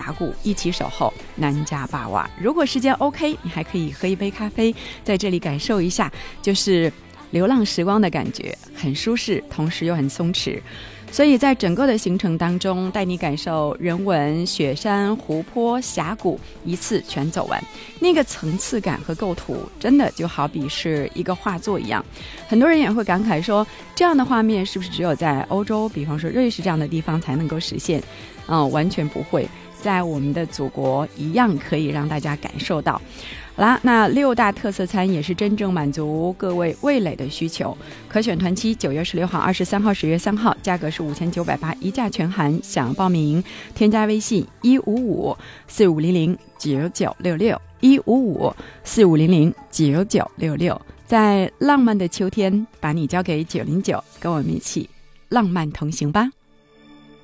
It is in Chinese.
峡谷，一起守候南迦巴瓦。如果时间 OK， 你还可以喝一杯咖啡，在这里感受一下就是流浪时光的感觉，很舒适，同时又很松弛。所以在整个的行程当中，带你感受人文、雪山、湖泊、峡谷，一次全走完。那个层次感和构图真的就好比是一个画作一样。很多人也会感慨说，这样的画面是不是只有在欧洲，比方说瑞士这样的地方才能够实现？完全不会，在我们的祖国一样可以让大家感受到。好啦，那6大特色餐也是真正满足各位味蕾的需求。可选团期9月16号、23号、10月3号，价格是5980，一价全含。想报名，添加微信155-4500-9966，155-4500-9966。在浪漫的秋天，把你交给909，跟我们一起浪漫同行吧。